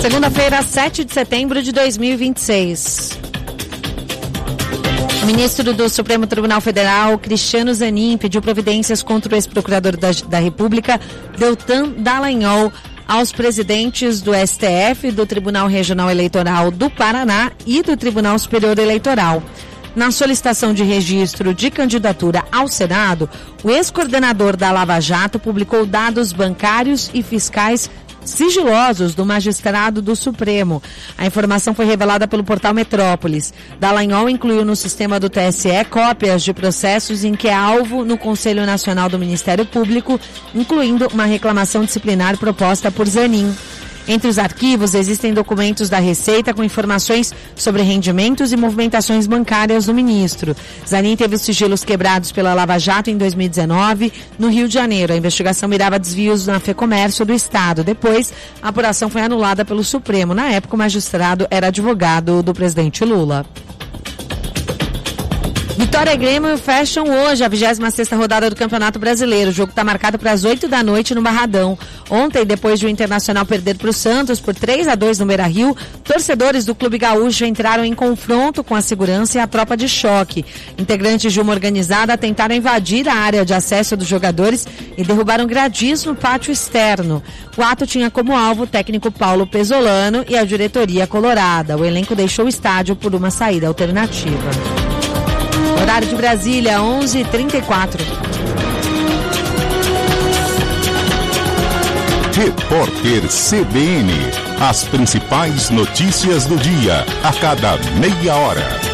Segunda-feira, 7 de setembro de 2026. O ministro do Supremo Tribunal Federal, Cristiano Zanin, pediu providências contra o ex-procurador da República, Deltan Dallagnol, aos presidentes do STF, do Tribunal Regional Eleitoral do Paraná e do Tribunal Superior Eleitoral. Na solicitação de registro de candidatura ao Senado, o ex-coordenador da Lava Jato publicou dados bancários e fiscais sigilosos do magistrado do Supremo. A informação foi revelada pelo portal Metrópolis. Dallagnol incluiu no sistema do TSE cópias de processos em que é alvo no Conselho Nacional do Ministério Público, incluindo uma reclamação disciplinar proposta por Zanin. Entre os arquivos existem documentos da Receita com informações sobre rendimentos e movimentações bancárias do ministro. Zanin teve os sigilos quebrados pela Lava Jato em 2019, no Rio de Janeiro. A investigação mirava desvios na Fecomércio do Estado. Depois, a apuração foi anulada pelo Supremo. Na época, o magistrado era advogado do presidente Lula. Vitória e Grêmio fecham hoje a 26ª rodada do Campeonato Brasileiro. O jogo está marcado para as 8 da noite no Barradão. Ontem, depois de o Internacional perder para o Santos por 3-2 no Beira-Rio, torcedores do Clube Gaúcho entraram em confronto com a segurança e a tropa de choque. Integrantes de uma organizada tentaram invadir a área de acesso dos jogadores e derrubaram gradis no pátio externo. O ato tinha como alvo o técnico Paulo Pesolano e a diretoria colorada. O elenco deixou o estádio por uma saída alternativa. Horário de Brasília, 11h34. Repórter CBN. As principais notícias do dia, a cada meia hora.